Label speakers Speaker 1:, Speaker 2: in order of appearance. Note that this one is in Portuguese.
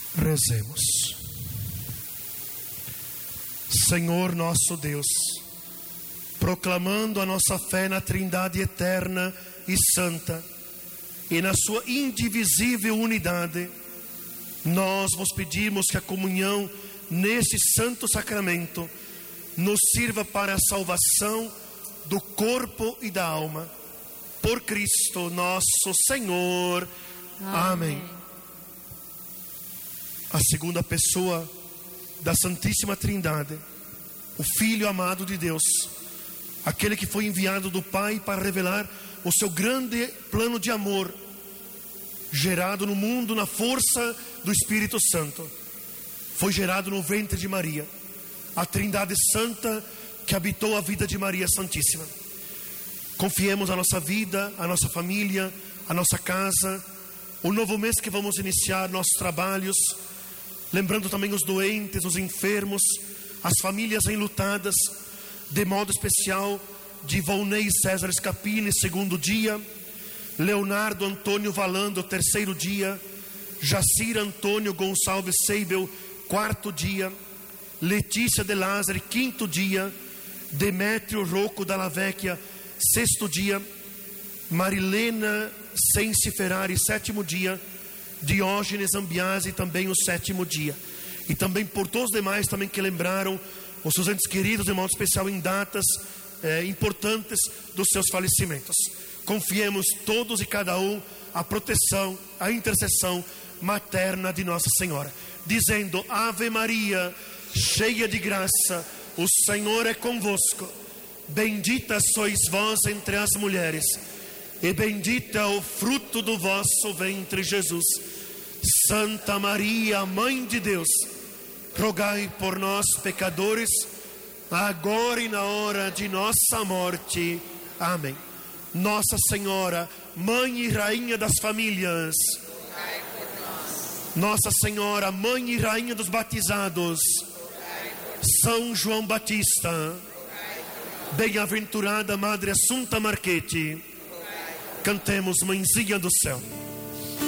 Speaker 1: Rezemos. Senhor nosso Deus, proclamando a nossa fé na Trindade eterna e santa e na sua indivisível unidade, nós vos pedimos que a comunhão neste santo sacramento nos sirva para a salvação do corpo e da alma. Por Cristo nosso Senhor. Amém. A segunda pessoa da Santíssima Trindade, o Filho amado de Deus, aquele que foi enviado do Pai para revelar o seu grande plano de amor, gerado no mundo na força do Espírito Santo, foi gerado no ventre de Maria, a Trindade Santa que habitou a vida de Maria Santíssima. Confiemos a nossa vida, a nossa família, a nossa casa, o novo mês que vamos iniciar, nossos trabalhos, lembrando também os doentes, os enfermos, as famílias enlutadas, de modo especial de Volney César Scapini, segundo dia, Leonardo Antônio Valando, terceiro dia, Jacir Antônio Gonçalves Seibel, quarto dia, Letícia de Lázaro, quinto dia, Demétrio Rocco Dalla Vecchia, sexto dia, Marilena Sensi Ferrari, sétimo dia, Diógenes Ambiase, também o sétimo dia. E também por todos os demais também que lembraram os seus entes queridos, de modo especial em datas importantes dos seus falecimentos. Confiemos todos e cada um a proteção, a intercessão materna de Nossa Senhora, dizendo: Ave Maria, cheia de graça, o Senhor é convosco. Bendita sois vós entre as mulheres, e bendito é o fruto do vosso ventre, Jesus. Santa Maria, Mãe de Deus, rogai por nós, pecadores, agora e na hora de nossa morte. Amém. Nossa Senhora, Mãe e Rainha das famílias, rogai por nós. Nossa Senhora, Mãe e Rainha dos batizados, rogai por nós. São João Batista, rogai por nós. Bem-aventurada Madre Assunta Marchetti, rogai por nós. Cantemos Mãezinha do Céu.